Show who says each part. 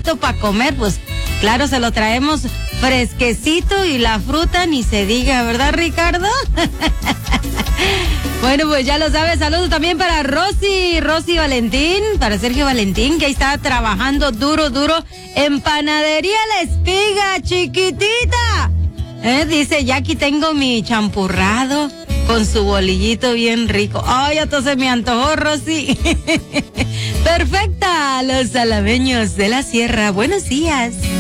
Speaker 1: bolillito para comer, pues claro, se lo traemos fresquecito y la fruta ni se diga, ¿verdad, Ricardo? Bueno, pues ya lo sabes, saludos también para Rosy Valentín, para Sergio Valentín, que ahí está trabajando duro en Panadería La Espiga, chiquitita. Dice, ya aquí tengo mi champurrado con su bolillito bien rico. Ay, entonces me antojó, Rosy. Perfecta, los salameños de la sierra, buenos días.